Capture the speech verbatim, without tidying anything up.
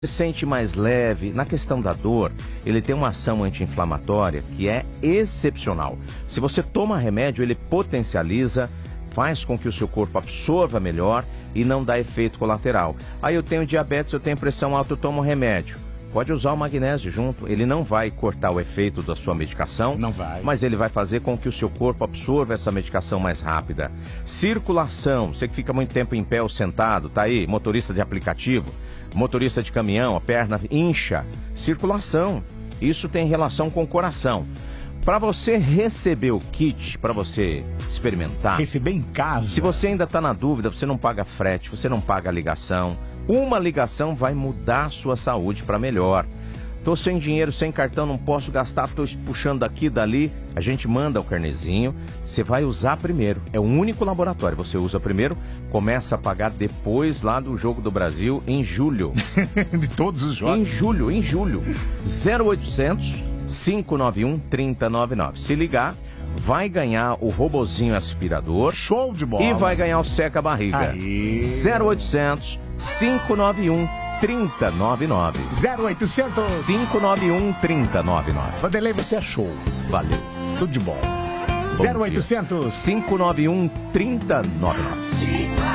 Se sente mais leve. Na questão da dor, ele tem uma ação anti-inflamatória que é excepcional. Se você toma remédio, ele potencializa, faz com que o seu corpo absorva melhor e não dá efeito colateral. Aí eu tenho diabetes, eu tenho pressão alta, eu tomo remédio. Pode usar o magnésio junto, ele não vai cortar o efeito da sua medicação, não vai. Mas ele vai fazer com que o seu corpo absorva essa medicação mais rápida. Circulação, você que fica muito tempo em pé ou sentado, tá aí, motorista de aplicativo, motorista de caminhão, a perna incha. Circulação, isso tem relação com o coração. Para você receber o kit, para você experimentar... Receber em casa. Se você ainda está na dúvida, você não paga frete, você não paga ligação. Uma ligação vai mudar a sua saúde para melhor. Tô sem dinheiro, sem cartão, não posso gastar, tô puxando daqui e dali. A gente manda o carnezinho, você vai usar primeiro. É o único laboratório, você usa primeiro, começa a pagar depois lá do Jogo do Brasil em julho. De todos os jogos? Em julho, em julho. zero oitocentos, cinco nove um, três zero nove nove. Se ligar, vai ganhar o robozinho aspirador. Show de bola. E vai ganhar o seca-barriga. zero oitocentos, cinco nove um, três zero nove nove. zero oitocentos, cinco nove um, três zero nove nove. Vanderlei, você é show. Valeu. Tudo de bom. bom zero oitocentos, cinco nove um, três zero nove nove.